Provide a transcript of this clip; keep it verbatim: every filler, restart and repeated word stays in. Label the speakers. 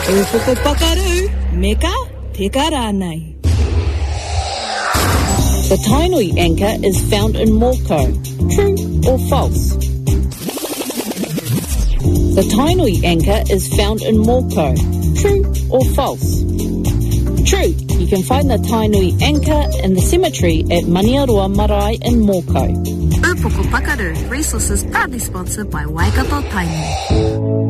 Speaker 1: Ufoko pakaru, meka tika rānei.
Speaker 2: The Tainui anchor is found in Moko. True or false? The Tainui anchor is found in Moko. True or false? True. You can find the Tainui anchor in the cemetery at Maniaroa Marae in Moko.
Speaker 3: Ufoko Pakaru, resources proudly sponsored by Waikato Tainui.